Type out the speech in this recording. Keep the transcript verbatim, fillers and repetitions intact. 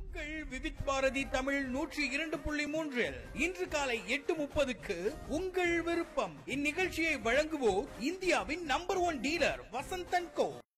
உங்கள் விவித் பாரதி தமிழ் நூற்றி இரண்டு புள்ளி மூன்றில் இன்று காலை எட்டு முப்பதுக்கு உங்கள் விருப்பம் இந்நிகழ்ச்சியை வழங்குவோர் இந்தியாவின் நம்பர் ஒன் டீலர் வசந்தன் கோ.